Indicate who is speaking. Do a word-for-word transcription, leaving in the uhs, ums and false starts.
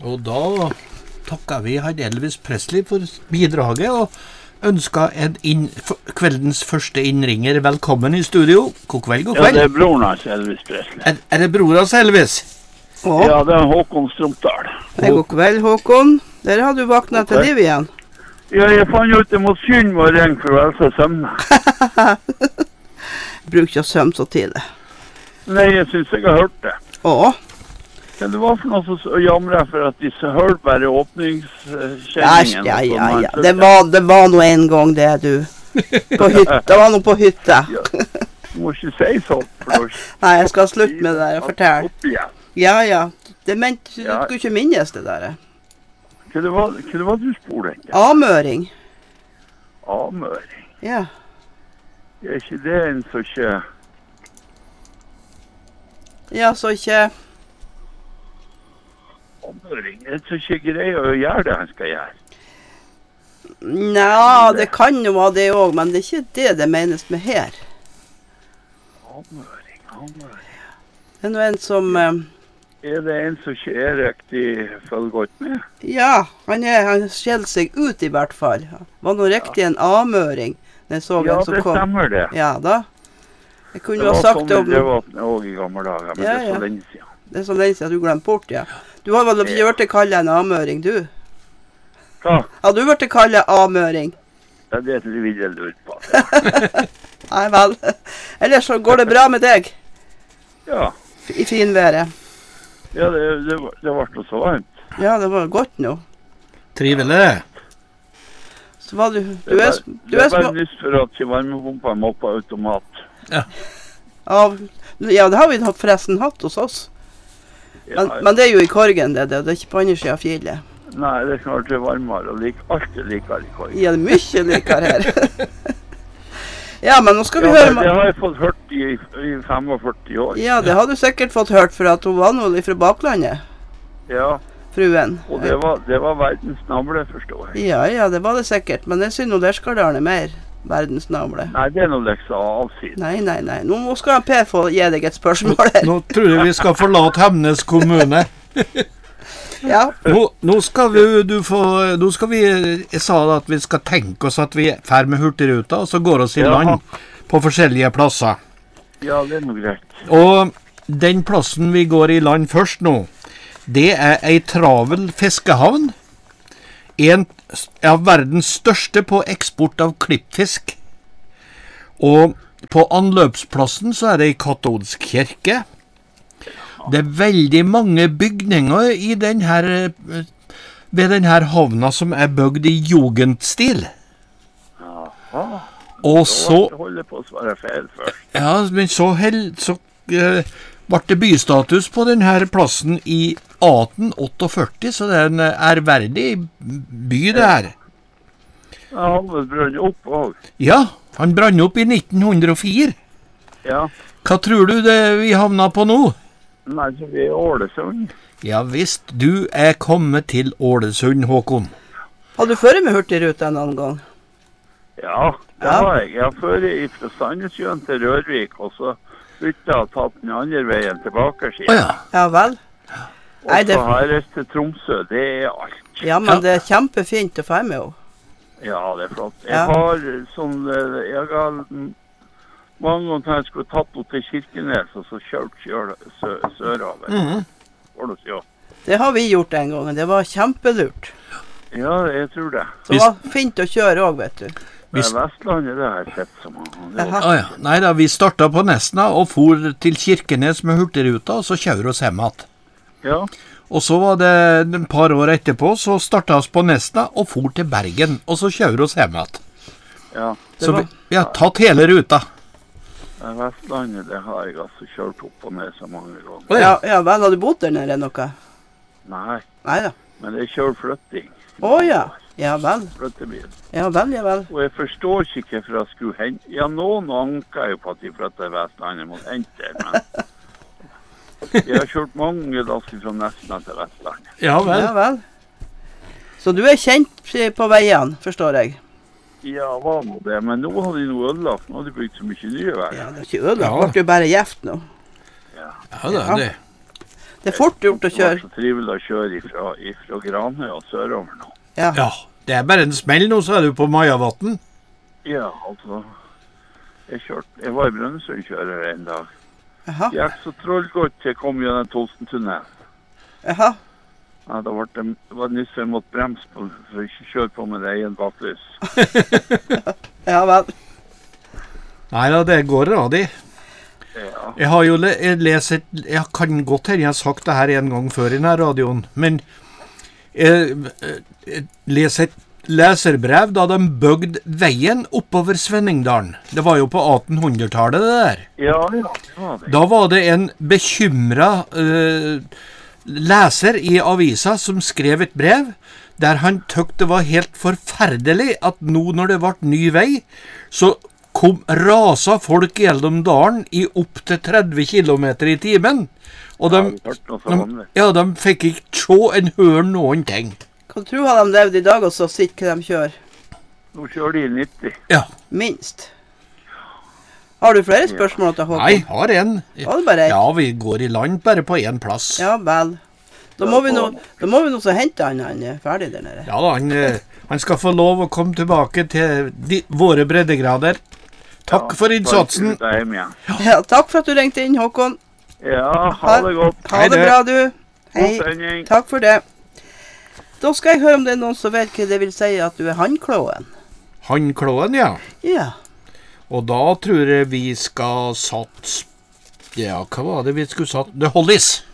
Speaker 1: Og da takker vi han Elvis Presley for bidraget, og ønsker en inn, kveldens første innringer velkommen i studio. God kveld, god kveld.
Speaker 2: Ja, det er broren hans, Elvis Presley.
Speaker 1: Er, er det bror hans, Elvis?
Speaker 2: Å. Ja, det er Håkon Stromdal.
Speaker 3: Hei, god kveld, Håkon. Der har du vaknet til liv igjen.
Speaker 2: Ja, jeg fant ut det mot synd med å ringe for å helse søvne.
Speaker 3: Bruk ikke å søvne så tidlig.
Speaker 2: Nei, jeg synes jeg har hørt det.
Speaker 3: Å?
Speaker 2: Men det var for noe som jamret for at de hørte bare åpningskjenningen.
Speaker 3: Ja, ja, ja, ja. Det var, det var noe en gang det, du. På hytte. Det var noe på hytte.
Speaker 2: Ja. Du må ikke si sånn.
Speaker 3: Nei, jeg skal slutte med det der og fortelle. Ja, ja. Det mente, du skulle ikke minnes det der.
Speaker 2: Hva det var, hva det var du spurte etter?
Speaker 3: Amøring.
Speaker 2: Amøring?
Speaker 3: Ja.
Speaker 2: Er ikke det en så ikke...
Speaker 3: Ja, så ikke...
Speaker 2: Amøring? Det er så ikke greit å gjøre det han skal gjøre.
Speaker 3: Nei, det kan jo være det også, men det er ikke det det menes med her.
Speaker 2: Amøring, amøring.
Speaker 3: Det er noe en som... Uh,
Speaker 2: Er det en som ikke er riktig følger godt med?
Speaker 3: Ja, han, er, han skjeller seg ut i hvert fall. Var noe riktig en amøring?
Speaker 2: Ja, det kom. Stemmer det.
Speaker 3: Ja, da. Jeg kunne jo ha sagt det om...
Speaker 2: Det var sånn det var i gamle dager, men ja, det er så ja. lenge siden.
Speaker 3: Det er så lenge siden at du glemte bort, ja. Du har vel ikke vært til å kalle en amøring, du?
Speaker 2: Hva?
Speaker 3: Har du vært til å kalle amøring?
Speaker 2: Ja, det er det vil jeg lure på.
Speaker 3: Nei vel. Ellers så går det bra med deg?
Speaker 2: Ja.
Speaker 3: I finværet?
Speaker 2: Ja, det, det, det ble så varmt.
Speaker 3: Ja, det var godt nå.
Speaker 1: Trivelig.
Speaker 3: Så var du... du
Speaker 2: det
Speaker 3: er,
Speaker 2: du er bare nyss for at varmepumpa må på automat.
Speaker 1: Ja.
Speaker 3: Ja, ja, det har vi forresten hatt hos oss.
Speaker 2: Ja,
Speaker 3: men, men det er jo i Korgen, det, det, det er ikke på andre siden av fjellet.
Speaker 2: Nei, det er klart det er varmere, og like, alt er likere i Korgen.
Speaker 3: Ja, det er mye likere her. Ja, men nå skal vi
Speaker 2: ja,
Speaker 3: høre...
Speaker 2: Det, det har jeg fått hørt i, i femogførti år.
Speaker 3: Ja, det har du sikkert fått hørt, for at hun var noe fra baklandet.
Speaker 2: Ja.
Speaker 3: Fruen.
Speaker 2: Og det var, det var verdens navle, forstår jeg.
Speaker 3: Ja, ja, det var det sikkert. Men jeg synes noe der skal det er mer verdens navle.
Speaker 2: Nei, det er noe leksa avsiden.
Speaker 3: Nei, nei, nei. Nå skal han Per få gi deg et spørsmål her.
Speaker 1: Nå, nå tror jeg vi skal forlate Hemnes kommune.
Speaker 3: Ja.
Speaker 1: Nå, nå skal vi, du få, nå skal vi, jeg sa at vi skal tenke oss at vi er ferdig med hurtigruta, og så går oss i land ja. på forskjellige plasser.
Speaker 2: Ja, det er noe greit.
Speaker 1: Og den plassen vi går i land først nå, det er ei travel fiskehavn. En av verdens største på eksport av klippfisk. Og på anløpsplassen så er det ei katolsk kirke. Det er veldig mange bygninger i den her, ved denne havna som er bygd i jugendstil.
Speaker 2: Jaha.
Speaker 1: Og så...
Speaker 2: Det holder på å svare feil først.
Speaker 1: Ja, men så, held, så uh, ble det bystatus på denne plassen i atten førtiåtte, så det er en ærverdig by det her.
Speaker 2: Ja, han brønner opp også.
Speaker 1: Ja, han brann opp i nitten hundre og fire.
Speaker 2: Ja.
Speaker 1: Hva tror du det vi havna på nå?
Speaker 2: Nei, så vi er i Ålesund.
Speaker 1: Ja visst, du er kommet til Ålesund, Håkon.
Speaker 3: Har du ført med hurtigruta noen gang?
Speaker 2: Ja, det
Speaker 3: ja.
Speaker 2: har jeg. Jeg har ført fra Sandnesjøen til Rørvik, og så bytta og tatt den andre veien tilbake siden.
Speaker 1: Oh, ja.
Speaker 3: Ja vel.
Speaker 2: Og Nei, det... så har jeg reist til Tromsø, det er alt.
Speaker 3: Ja, men ja. det er kjempefint å få med jo.
Speaker 2: Ja, det er flott. Jeg
Speaker 3: ja.
Speaker 2: har sånn, jeg har mange ganger jeg skulle tatt henne til Kirkenes, og så kjørt kjør, sø, sørover.
Speaker 1: Mm.
Speaker 2: Ja.
Speaker 3: Det har vi gjort en gang, det var kjempelurt.
Speaker 2: Ja, jeg tror det.
Speaker 3: Så det var fint å kjøre også, vet du.
Speaker 2: Det er Vestlandet det har jeg sett som han.
Speaker 1: Ah, ja. Nei da, vi startet på Nesna og for til Kirkenes med hurtigruta, og så kjører oss hjem igjen.
Speaker 2: Ja.
Speaker 1: Og så var det et par år etterpå, så startet oss på Nesna og for til Bergen, og så kjører oss hjem igjen.
Speaker 2: Ja.
Speaker 1: Så vi, vi har tatt hele ruta.
Speaker 2: Vestlandet, det har jeg altså kjørt opp og ned så mange ganger.
Speaker 3: Oh, ja, ja, vel, har du bodd der nede noe?
Speaker 2: Nei.
Speaker 3: Nei da.
Speaker 2: Men jeg kjører flytting.
Speaker 3: Å oh, ja, ja vel.
Speaker 2: Flyttebil.
Speaker 3: Ja vel, ja vel.
Speaker 2: Og jeg forstår ikke hvorfor jeg skulle hente. Ja, noen anker jo på at de flytter Vestlandet mot hente, men jeg har kjørt mange dasker fra Nesna til Vestlandet.
Speaker 3: Ja vel. Ja vel. Så du er kjent på veien, forstår jeg?
Speaker 2: Ja, hva nå det? Men nå har de noe ødelagt. Nå har de bygd så mye nye veier.
Speaker 3: Ja, det er ikke ødelagt. Ja. Ble du bare gjeft nå?
Speaker 2: Ja.
Speaker 1: Ja, det er det.
Speaker 3: Det er fort gjort å kjøre.
Speaker 2: Det var så trivelig å kjøre ifra, ifra Granøy og sørover nå.
Speaker 3: Ja.
Speaker 1: Ja, det er bare en smell nå, så er du på Majavatn.
Speaker 2: Ja, altså. Jeg kjørte, jeg var i Brønnøysundkjører en dag.
Speaker 3: Jaha.
Speaker 2: Jeg gikk så trollgodt jeg kom gjennom Tolstentunnelen.
Speaker 3: Jaha.
Speaker 2: Ja, da var det, var det nyss jeg måtte bremse på, for ikke kjøre på med det egen baklys.
Speaker 3: Ja vel.
Speaker 1: Nei da, det går radig.
Speaker 2: Ja.
Speaker 1: Jeg har jo le jeg leser, jeg kan godt her, jeg har sagt det her en gang før i denne radioen, men jeg, jeg leser et leserbrev da de bygde veien oppover Svenningdalen. Det var jo på attenhundretallet det der.
Speaker 2: Ja, ja, det var det.
Speaker 1: Da var det en bekymret uh, leser i avisa som skrev et brev, der han tykte det var helt forferdelig at nå når det ble ny vei, så kom rasa folk gjennom dalen i opp til tretti kilometer i timen. Og de, de, ja, de fikk ikke se en hør noen ting.
Speaker 3: Hva tror du de levde i dag og så sitt hva de kjører?
Speaker 2: Nå kjører de nitti.
Speaker 1: Ja.
Speaker 3: Minst. Har du flere spørsmål til Håkon?
Speaker 1: Nei, har en.
Speaker 3: Var det bare en?
Speaker 1: Ja, vi går i land bare på en plass.
Speaker 3: Ja, vel. Da må vi nå, da må vi nå så hente han, han er ferdig der nede.
Speaker 1: Ja da, han, han skal få lov å komme tilbake til de, våre breddegrader. Takk
Speaker 2: ja,
Speaker 1: for innsatsen.
Speaker 2: Ja.
Speaker 3: Ja, takk for at du ringte inn, Håkon.
Speaker 2: Ja, ha det godt.
Speaker 3: Ha det bra, du. Hei.
Speaker 2: Hei.
Speaker 3: Takk for det. Da skal jeg høre om det er noen som vet hva det vil si at du er handklåen.
Speaker 1: Handklåen, ja.
Speaker 3: Ja.
Speaker 1: Og da tror jeg vi skal satse... Ja, hva var det vi skulle satse? Det Hollis.